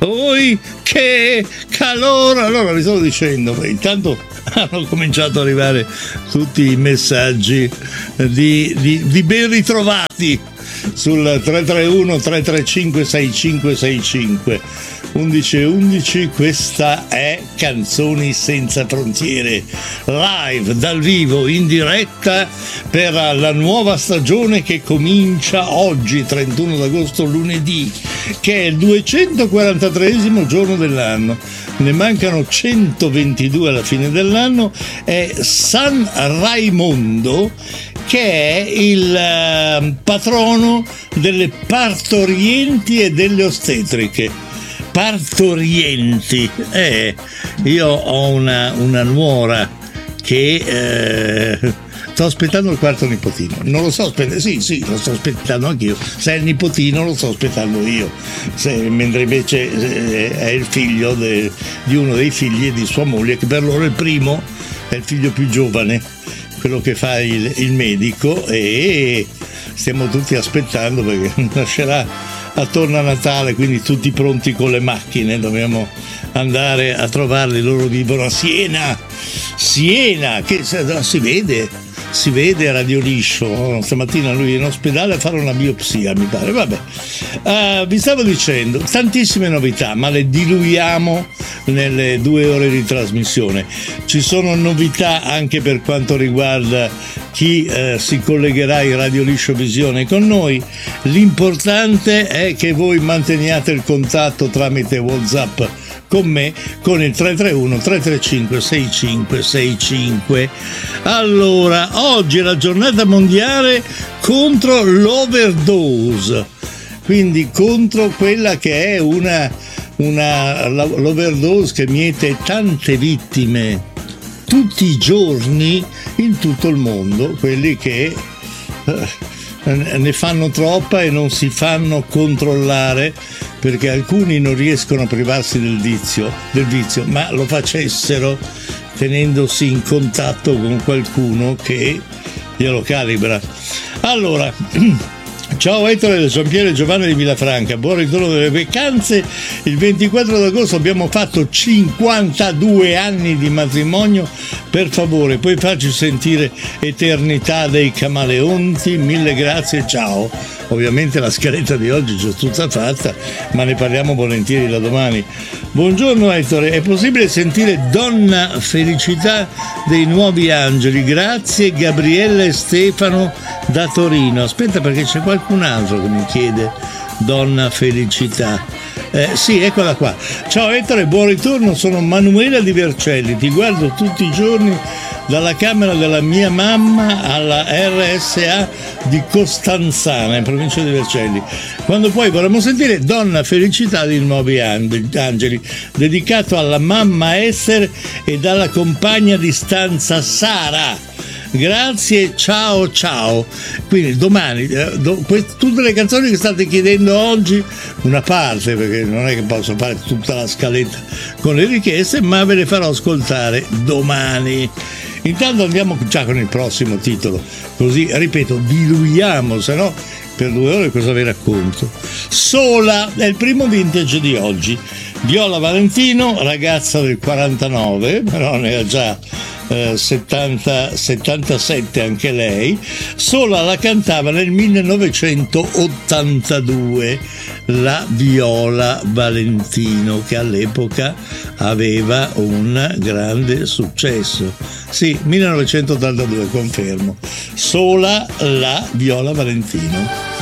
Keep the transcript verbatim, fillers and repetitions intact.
Oi, che calore! Allora vi stavo dicendo, beh, intanto hanno cominciato ad arrivare tutti i messaggi di, di, di ben ritrovati sul tre tre uno tre tre cinque sei cinque sei cinque undici undici. Questa è Canzoni Senza Frontiere, live dal vivo in diretta per la nuova stagione che comincia oggi, trentuno d'agosto, lunedì, che è il duecentoquarantatreesimo giorno dell'anno. Ne mancano centoventidue alla fine dell'anno. È San Raimondo, che è il uh, patrono delle partorienti e delle ostetriche. Partorienti, eh, io ho una, una nuora che eh, sto aspettando il quarto nipotino. Non lo sto aspettando, sì, sì, lo sto aspettando anch'io. Se è il nipotino lo sto aspettando io, Se, mentre invece eh, è il figlio de, di uno dei figli di sua moglie, che per loro è il primo, è il figlio più giovane, quello che fa il, il medico, e stiamo tutti aspettando perché nascerà attorno a Natale, quindi tutti pronti con le macchine, dobbiamo andare a trovarli. Loro vivono a Siena, Siena, che si vede, si vede a Radio Liscio. Stamattina lui è in ospedale a fare una biopsia, mi pare. Vabbè, uh, vi stavo dicendo, tantissime novità, ma le diluiamo nelle due ore di trasmissione. Ci sono novità anche per quanto riguarda chi eh, si collegherà in Radio Liscio Visione con noi. L'importante è che voi manteniate il contatto tramite WhatsApp con me, con il tre tre uno tre tre cinque sei cinque sei cinque. Allora, oggi è la giornata mondiale contro l'overdose, quindi contro quella che è una, una l'overdose che miete tante vittime tutti i giorni in tutto il mondo, quelli che eh, ne fanno troppa e non si fanno controllare, perché alcuni non riescono a privarsi del vizio, del vizio, ma lo facessero tenendosi in contatto con qualcuno che glielo calibra. Allora, ciao Ettore da Giampiero e Giovanni di Villafranca, buon ritorno delle vacanze. Il ventiquattro d'agosto abbiamo fatto cinquantadue anni di matrimonio. Per favore, puoi farci sentire Eternità dei Camaleonti? Mille grazie, ciao. Ovviamente la scaletta di oggi è già tutta fatta, ma ne parliamo volentieri da domani. Buongiorno Ettore, è possibile sentire Donna Felicità dei Nuovi Angeli? Grazie, Gabriella e Stefano da Torino. Aspetta, perché c'è qualcun altro che mi chiede Donna Felicità. Eh, sì, eccola qua. Ciao Ettore, buon ritorno, sono Manuela di Vercelli, ti guardo tutti i giorni dalla camera della mia mamma alla R S A di Costanzana, in provincia di Vercelli. Quando poi vorremmo sentire Donna Felicità dei Nuovi Angeli, dedicato alla mamma Esther e dalla compagna di stanza Sara. Grazie, ciao ciao. Quindi domani eh, do, que- tutte le canzoni che state chiedendo oggi, una parte, perché non è che posso fare tutta la scaletta con le richieste, ma ve le farò ascoltare domani. Intanto andiamo già con il prossimo titolo, così ripeto, diluiamo, se no per due ore cosa vi racconto. Sola è il primo vintage di oggi. Viola Valentino, ragazza del quarantanove, però ne ha già eh, settanta, settantasette anche lei. Sola la cantava nel millenovecentottantadue, la Viola Valentino, che all'epoca aveva un grande successo. Sì, millenovecentottantadue, confermo. Sola la Viola Valentino.